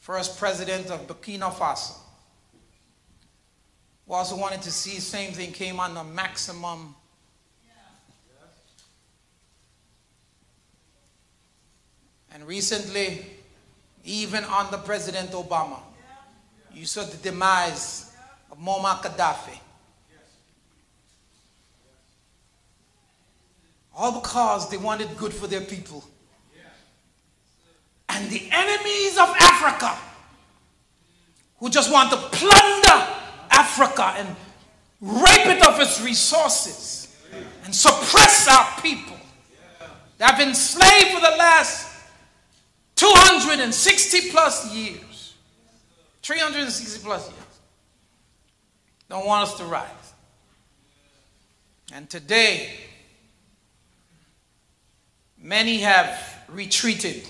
first president of Burkina Faso, who also wanted to see the same thing, came under maximum and recently, even under President Obama, you saw the demise of Muammar Gaddafi. All because they wanted good for their people. And the enemies of Africa, who just want to plunder Africa and rape it of its resources and suppress our people. They have been enslaved for the last 260 plus years. 360 plus years. Don't want us to rise. And today, many have retreated.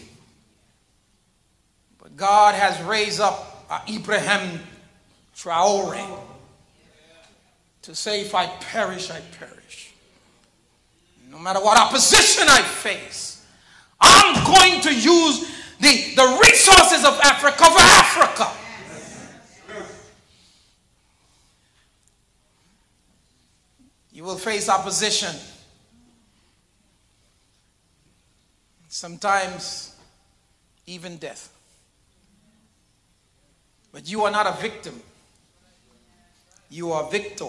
But God has raised up Ibrahim Traore to say, if I perish, I perish. No matter what opposition I face, I'm going to use the resources of Africa for Africa. You will face opposition. Sometimes even death. But you are not a victim. You are a victor.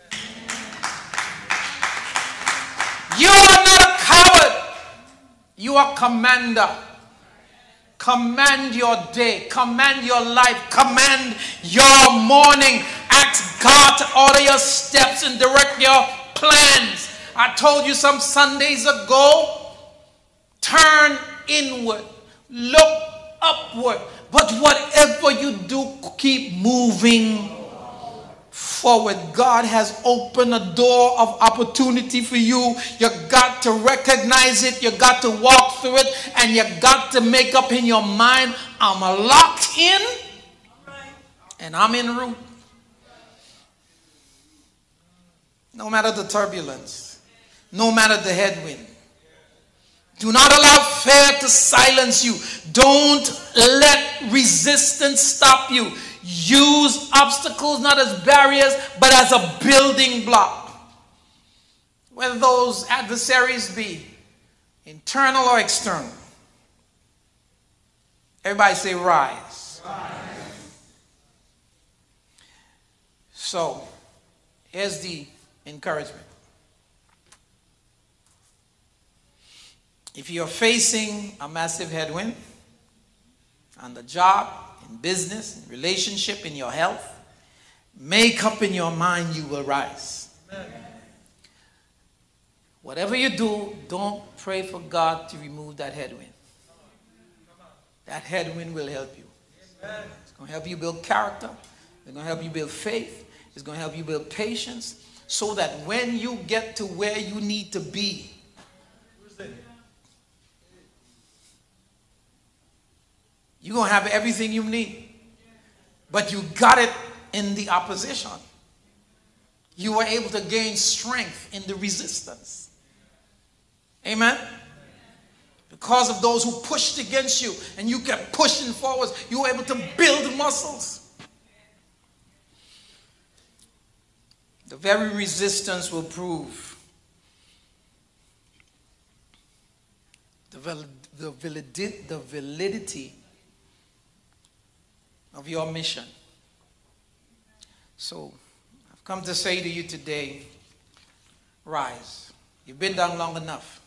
You are not a coward. You are commander. Command your day. Command your life. Command your morning. Ask God to order your steps and direct your plans. I told you some Sundays ago, turn inward. Look upward. But whatever you do, keep moving forward. God has opened a door of opportunity for you. You got to recognize it. You got to walk through it. And you got to make up in your mind, I'm locked in and I'm en route. No matter the turbulence, no matter the headwind. Do not allow fear to silence you. Don't let resistance stop you. Use obstacles not as barriers, but as a building block. Whether those adversaries be internal or external. Everybody say rise. Rise. So, here's the encouragement. If you're facing a massive headwind on the job, in business, in relationship, in your health, make up in your mind you will rise. Amen. Whatever you do, don't pray for God to remove that headwind. That headwind will help you. It's going to help you build character. It's going to help you build faith. It's going to help you build patience so that when you get to where you need to be, you're going to have everything you need. But you got it in the opposition. You were able to gain strength in the resistance. Amen? Because of those who pushed against you and you kept pushing forward, you were able to build muscles. The very resistance will prove the validity of your mission. So, I've come to say to you today, rise. You've been down long enough.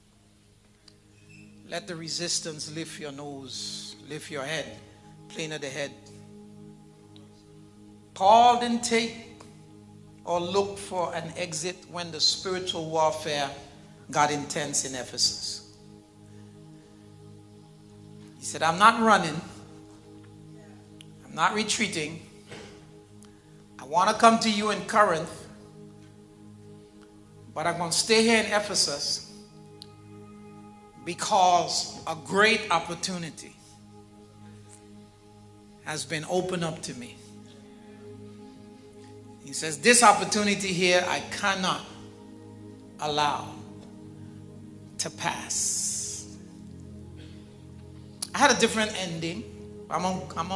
Let the resistance lift your nose, lift your head, plane of the head. Paul didn't take or look for an exit when the spiritual warfare got intense in Ephesus. He said, I'm not running. I'm not retreating. I want to come to you in Corinth, but I'm going to stay here in Ephesus because a great opportunity has been opened up to me. He says, this opportunity here I cannot allow to pass. I had a different ending. I'm